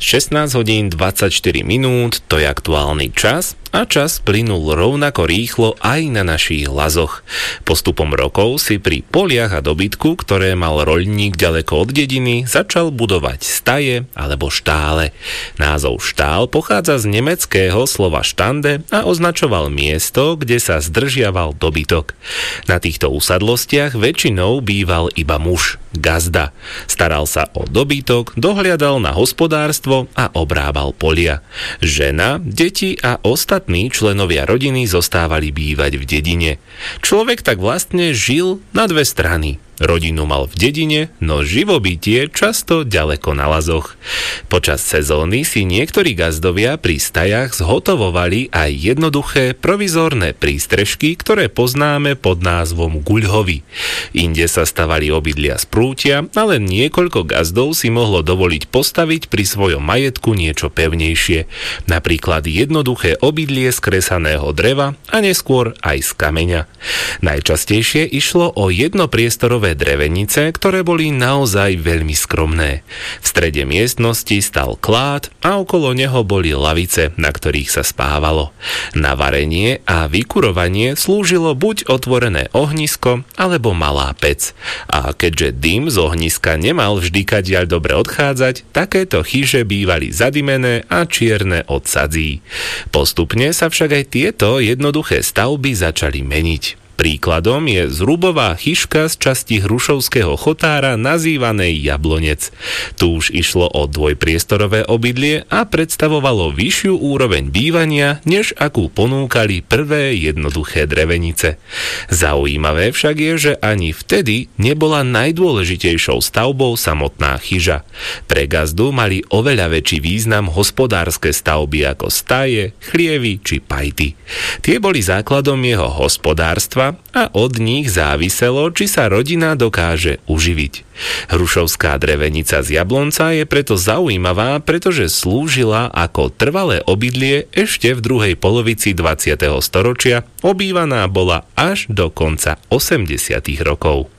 16 hodín 24 minút, to je aktuálny čas a čas plynul rovnako rýchlo aj na našich lazoch. Postupom rokov si pri poliach a dobytku, ktoré mal roľník ďaleko od dediny, začal budovať staje alebo štále. Názov štál pochádza z nemeckého slova štande a označoval miesto, kde sa zdržiaval dobytok. Na týchto usadlostiach väčšinou býval iba muž, gazda. Staral sa o dobytok, dohliadal na hospodárstvo a obrábal polia. Žena, deti a ostatní členovia rodiny zostávali bývať v dedine. Človek tak vlastne žil na dve strany. Rodinu mal v dedine, no živobytie často ďaleko na lazoch. Počas sezóny si niektorí gazdovia pri stajach zhotovovali aj jednoduché provizórne prístrežky, ktoré poznáme pod názvom guľhovy. Inde sa stavali obydlia z prútia, ale niekoľko gazdov si mohlo dovoliť postaviť pri svojom majetku niečo pevnejšie. Napríklad jednoduché obydlie z kresaného dreva a neskôr aj z kameňa. Najčastejšie išlo o jednopriestorové drevenice, ktoré boli naozaj veľmi skromné. V strede miestnosti stal klád a okolo neho boli lavice, na ktorých sa spávalo. Na varenie a vykurovanie slúžilo buď otvorené ohnisko, alebo malá pec. A keďže dym z ohniska nemal vždy kadiaľ dobre odchádzať, takéto chyže bývali zadimené a čierne od sadzí. Postupne sa však aj tieto jednoduché stavby začali meniť. Príkladom je zrubová chyška z časti hrušovského chotára nazývanej Jablonec. Tu už išlo o dvojpriestorové obydlie a predstavovalo vyššiu úroveň bývania, než akú ponúkali prvé jednoduché drevenice. Zaujímavé však je, že ani vtedy nebola najdôležitejšou stavbou samotná chyža. Pre gazdu mali oveľa väčší význam hospodárske stavby ako staje, chlievy či pajty. Tie boli základom jeho hospodárstva a od nich záviselo, či sa rodina dokáže uživiť. Hrušovská drevenica z Jablonca je preto zaujímavá, pretože slúžila ako trvalé obydlie ešte v druhej polovici 20. storočia, obývaná bola až do konca 80. rokov.